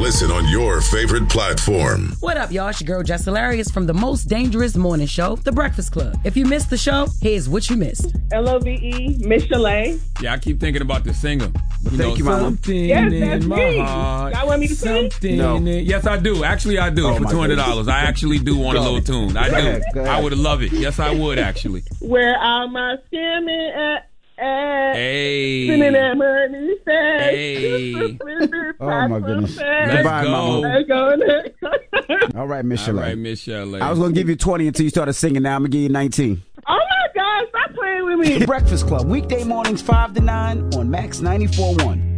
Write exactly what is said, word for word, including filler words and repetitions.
listen on your favorite platform. What up, y'all? It's your girl, Jess Hilarious from the most dangerous morning show, The Breakfast Club. If you missed the show, here's what you missed. L O V E, Miss Chalet. Yeah, I keep thinking about the singer. But you thank know, you, Mama. something Yes, in that's my me. heart. Y'all want me to sing? Something No. in- Yes, I do. Actually, I do. Oh, for my two hundred dollars. I actually do want a Go. little tune. I Go do. ahead, go ahead. I would love it. Yes, I would, actually. Where are my skimming at? at Hey. Spending that money fast. Hey. Oh, my goodness. Let's Goodbye, go. Mama. Let's go. Let's go. All right, Miss All Chalet. right, Miss Chalet. I was going to give you twenty until you started singing. Now I'm going to give you nineteen. Oh, my God. Stop playing with me. The Breakfast Club, weekday mornings five to nine on Max ninety-four point one.